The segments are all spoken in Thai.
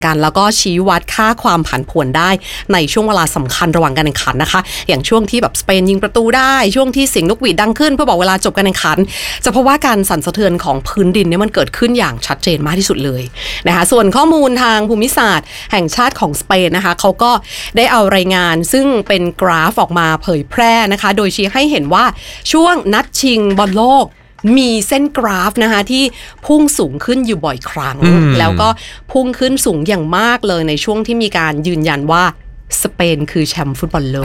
กันแล้วก็ชี้วัดค่าความผันผวนได้ในช่วงเวลาสำคัญระหว่างการแข่งขันนะคะอย่างช่วงที่แบบสเปนยิงประตูได้ช่วงที่เสียงนกหวีดดังขึ้นเพื่อบอกเวลาจบการแข่งขันจะเพราะว่าการสั่นสะเทือนของพื้นดินเนี่ยมันเกิดขึ้นอย่างชัดเจนมากที่สุดเลยนะคะส่วนข้อมูลทางภูมิศาสตร์แห่งชาติของสเปนนะคะเขาก็ได้เอารายงานซึ่งเป็นกราฟออกมาเผยแพร่นะคะโดยชี้ให้เห็นว่าช่วงนัดชิงบอลโลกมีเส้นกราฟนะคะที่พุ่งสูงขึ้นอยู่บ่อยครั้งแล้วก็พุ่งขึ้นสูงอย่างมากเลยในช่วงที่มีการยืนยันว่าสเปนคือแชมป์ฟุตบอลโลก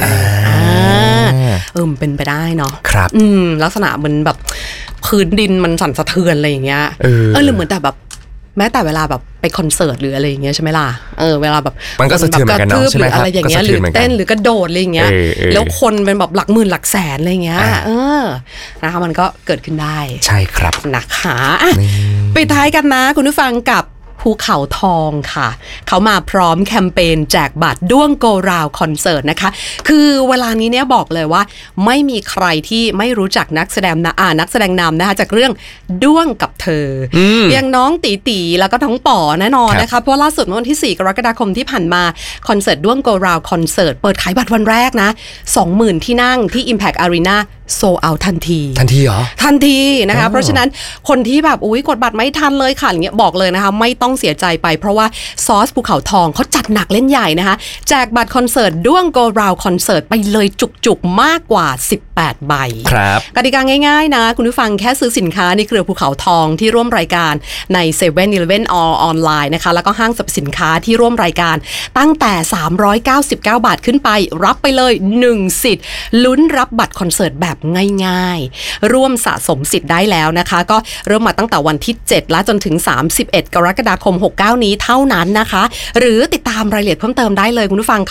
เป็นไปได้เนาะครับลักษณะมันแบบพื้นดินมันสั่นสะเทือนอะไรอย่างเงี้ยหรือเหมือนแต่แบบแม้แต่เวลาแบบไปคอนเสิร์ตหรืออะไรอย่างเงี้ยใช่ไหมล่ะเวลาแบบมันก็สะเทือนเหมือนกันเนาะใช่ไหมครับอะไรอย่างเงี้ยหรือเต้นหรือกระโดดอะไรอย่างเงี้ยแล้วคนเป็นแบบหลักหมื่นหลักแสนอะไรเงี้ยนะคะมันก็เกิดขึ้นได้ใช่ครับนะคะไปท้ายกันนะคุณผู้ฟังกับภูเขาทองค่ะเขามาพร้อมแคมเปญแจกบัตรด้วงโกราวคอนเสิร์ตนะคะคือเวลานี้เนี่ยบอกเลยว่าไม่มีใครที่ไม่รู้จักนักแสดงนำนะคะจากเรื่องด้วงกับเธออย่างน้องตีแล้วก็ท้องป่อแน่นอนนะคะเพราะล่าสุดเมื่อวันที่4 กรกฎาคมที่ผ่านมาคอนเสิร์ตด้วงโกราวคอนเสิร์ตเปิดขายบัตรวันแรกนะ 20,000 ที่นั่งที่ Impact Arenaโซเอาทันทีเหรอทันทีนะคะเพราะฉะนั้นคนที่แบบกดบัตรไม่ทันเลยค่ะอย่างเงี้ยบอกเลยนะคะไม่ต้องเสียใจไปเพราะว่าซอสภูเขาทองเขาจัดหนักเล่นใหญ่นะคะแจกบัตรคอนเสิร์ตด้วงโกราวคอนเสิร์ตไปเลยจุกๆมากกว่า18 ใบครับกติกาง่ายๆนะคุณผู้ฟังแค่ซื้อสินค้าในเครือภูเขาทองที่ร่วมรายการใน 7-Eleven ออนไลน์นะคะแล้วก็ห้างสรรพสินค้าที่ร่วมรายการตั้งแต่399 บาทขึ้นไปรับไปเลย1สิทธิ์ลุ้นรับบัตรคอนเสิร์ตแบบง่ายๆร่วมสะสมสิทธิ์ได้แล้วนะคะก็เริ่มมาตั้งแต่วันที่7และจนถึง31 กรกฎาคม 69 นี้เท่านั้นนะคะหรือติดตามรายละเอียดเพิ่มเติมได้เลยคุณผู้ฟัง